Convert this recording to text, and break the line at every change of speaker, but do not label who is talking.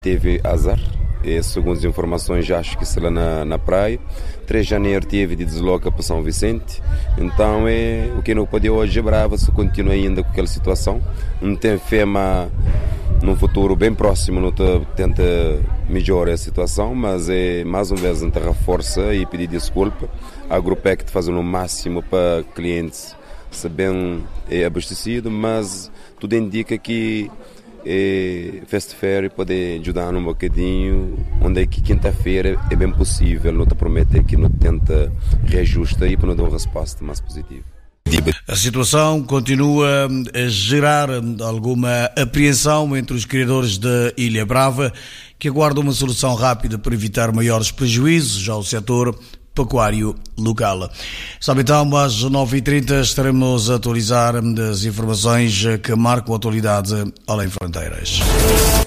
Teve azar, segundo as informações, acho que será na praia. 3 de janeiro teve de desloca para São Vicente. Então, o que não pode hoje é bravo se continua ainda com aquela situação. Não tem fé, mas num futuro bem próximo não tenta melhorar a situação, mas mais uma vez não terá força e pedir desculpa. A Agrupec está fazendo o máximo para clientes se bem abastecido, mas tudo indica que Fast Fair pode ajudar um bocadinho, onde é que quinta-feira é bem possível, não te promete que não tenta reajusta e para não dar uma resposta mais positiva.
A situação continua a gerar alguma apreensão entre os criadores da Ilha Brava, que aguardam uma solução rápida para evitar maiores prejuízos ao setor pecuário local. Sabe então, às 9h30 estaremos a atualizar as informações que marcam a atualidade além fronteiras.